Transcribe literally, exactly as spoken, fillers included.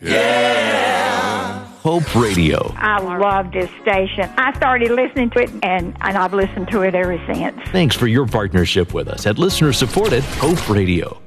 Yeah. Hope Radio. I love this station. I started listening to it, and, and I've listened to it ever since. Thanks for your partnership with us at listener-supported Hope Radio.